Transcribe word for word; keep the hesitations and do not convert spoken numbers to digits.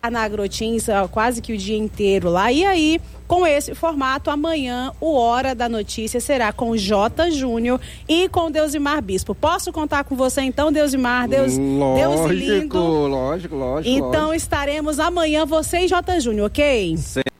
na Agrotins quase que o dia inteiro lá. E aí, com esse formato, amanhã o Hora da Notícia será com J. Júnior e com Deusimar Bispo. Posso contar com você então, Deusimar? Deus, lógico, Deus lindo. Lógico, lógico, Então lógico. estaremos amanhã, você e J. Júnior, ok? Sim.